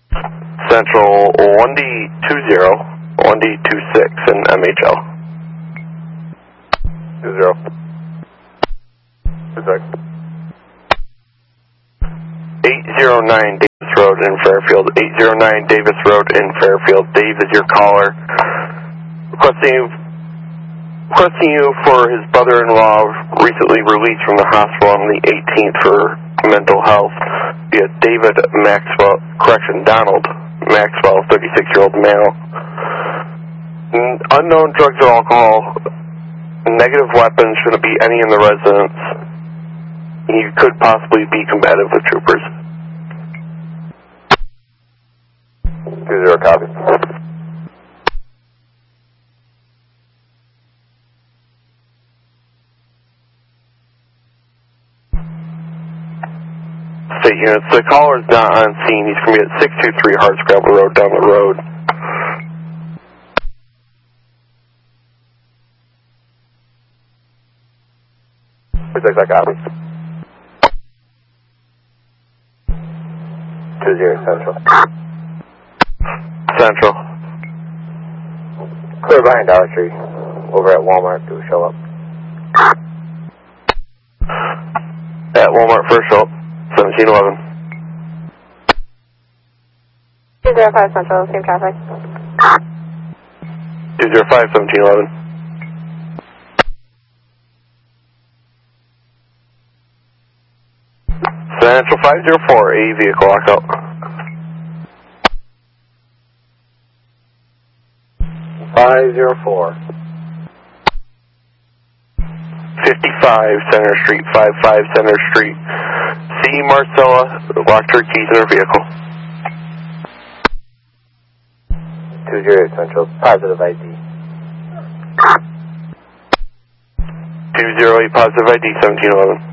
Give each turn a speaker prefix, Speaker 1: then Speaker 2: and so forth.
Speaker 1: Central 1D20, 1D26 and MHL. 20. 26. 809 Davis Road in Fairfield. 809 Davis Road in Fairfield. Dave is your caller. Requesting you for his brother-in-law recently released from the hospital on the 18th for mental health via David Maxwell, Donald Maxwell, 36-year-old male. Unknown drugs or alcohol, negative weapons, shouldn't be any in the residence. He could possibly be combative with troopers. 20 copy. State units, the caller is not on scene. He's going to be at 623 Hardscrabble Road down the road. Exact copy. 20 Central. Central. Clear behind Dollar Tree. Over at Walmart to show up. At Walmart first show up. 1711.
Speaker 2: 205 Central, same traffic.
Speaker 1: 205, 1711. Central 504, A vehicle lockout. 504. 55 Center Street, 55 Center Street. C. Marcella locked her keys in her vehicle. 208 Central, positive ID. 208 positive ID, 1711.